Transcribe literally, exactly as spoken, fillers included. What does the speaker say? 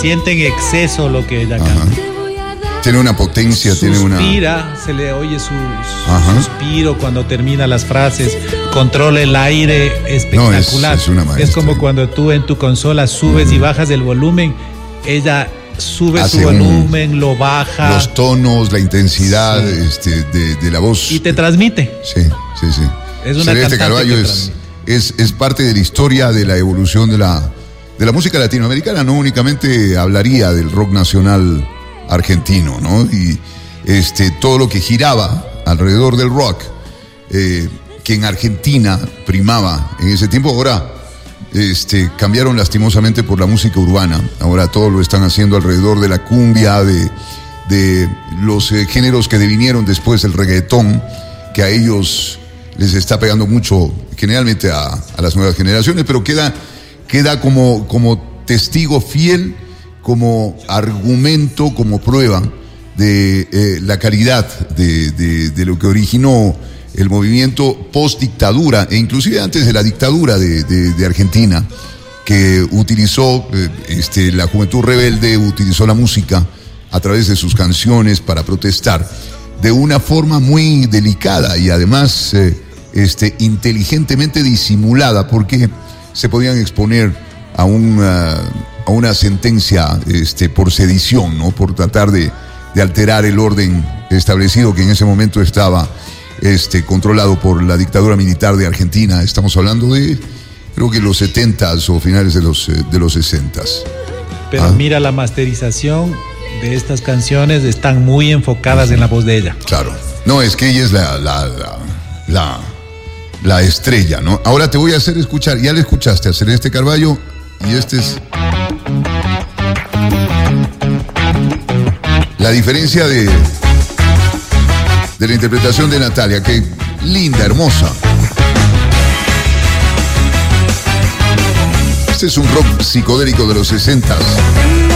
siente en exceso lo que ella canta. Tiene una potencia, Suspira, tiene una... Suspira, se le oye su, su suspiro cuando termina las frases, controla el aire espectacular. No, es, es una maestra. Es como cuando tú en tu consola subes uh-huh. y bajas el volumen, ella sube Hace su volumen, un, lo baja. Los tonos, la intensidad sí. este, de, de la voz. Y te transmite. Sí, sí, sí. Es una Celeste Carballo es, es, es parte de la historia de la evolución de la, de la música latinoamericana. No únicamente hablaría del rock nacional argentino, ¿no? Y este, todo lo que giraba alrededor del rock, eh, que en Argentina primaba en ese tiempo, ahora este, cambiaron lastimosamente por la música urbana. Ahora todo lo están haciendo alrededor de la cumbia, de, de los eh, géneros que devinieron después del reggaetón, que a ellos les está pegando mucho, generalmente a, a las nuevas generaciones, pero queda, queda como, como testigo fiel, como argumento, como prueba de eh, la calidad de, de, de lo que originó el movimiento post-dictadura, e inclusive antes de la dictadura de, de, de Argentina, que utilizó eh, este, la juventud rebelde, utilizó la música a través de sus canciones para protestar de una forma muy delicada y además eh, este, inteligentemente disimulada, porque se podían exponer a una... a una sentencia este, por sedición, ¿no? Por tratar de, de alterar el orden establecido que en ese momento estaba este, controlado por la dictadura militar de Argentina. Estamos hablando de, creo que los setentas o finales de los, de los sesentas. Pero ¿Ah? mira, la masterización de estas canciones están muy enfocadas en la voz de ella. Claro. No, es que ella es la, la, la, la, la estrella, ¿no? Ahora te voy a hacer escuchar, ya le escuchaste a Celeste Carballo, y este es... la diferencia de, de la interpretación de Natalia, que linda, hermosa. Este es un rock psicodélico de los sesentas.